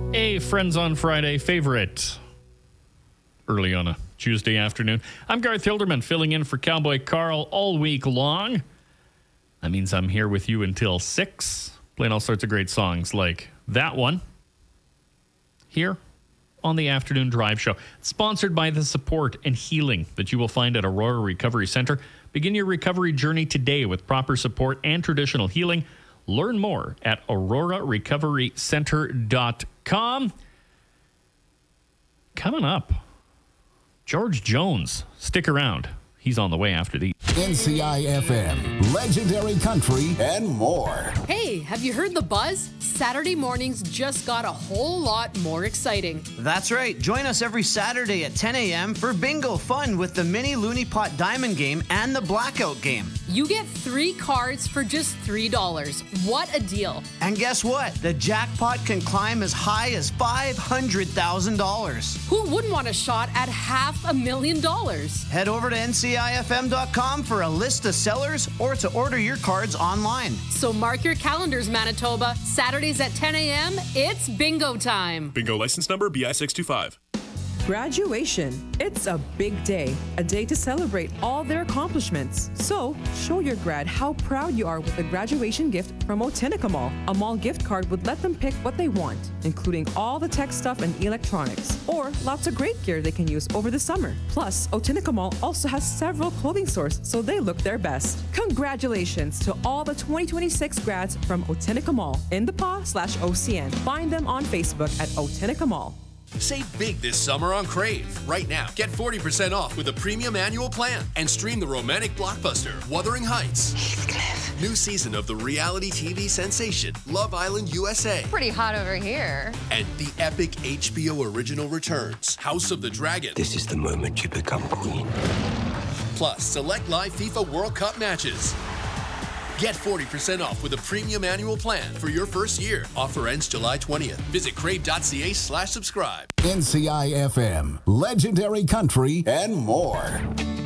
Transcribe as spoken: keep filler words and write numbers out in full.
A Friends on Friday favorite early on a Tuesday afternoon. I'm Garth Hilderman, filling in for Cowboy Carl all week long. That means I'm here with you until six, playing all sorts of great songs like that one here on the Afternoon Drive Show. Sponsored by the support and healing that you will find at Aurora Recovery Center. Begin your recovery journey today with proper support and traditional healing. Learn more at aurora recovery center dot com. Coming up, George Jones. Stick around. He's on the way after these. N C I F M, legendary country, and more. Hey, have you heard the buzz? Saturday mornings just got a whole lot more exciting. That's right. Join us every Saturday at ten a.m. for bingo fun with the mini Looney Pot Diamond game and the Blackout game. You get three cards for just three dollars. What a deal. And guess what? The jackpot can climb as high as five hundred thousand dollars. Who wouldn't want a shot at half a million dollars? Head over to N C I F M dot com for a list of sellers or to order your cards online. So mark your calendars, Manitoba. Saturdays at ten a.m., it's bingo time. Bingo license number B I six two five. Graduation. It's a big day, a day to celebrate all their accomplishments. So, show your grad how proud you are with a graduation gift from Otenica Mall. A mall gift card would let them pick what they want, including all the tech stuff and electronics, or lots of great gear they can use over the summer. Plus, Otenica Mall also has several clothing stores, so they look their best. Congratulations to all the twenty twenty-six grads from Otenica Mall in the P A slash O C N. Find them on Facebook at Otenica Mall. Save big this summer on Crave. Right now, get forty percent off with a premium annual plan and stream the romantic blockbuster Wuthering Heights. Heathcliff. New season of the reality T V sensation Love Island U S A. Pretty hot over here. And the epic H B O original returns House of the Dragon. This is the moment you become queen. Plus, select live FIFA World Cup matches. Get forty percent off with a premium annual plan for your first year. Offer ends July twentieth. Visit crave dot c a slash subscribe. N C I F M, legendary country, and more.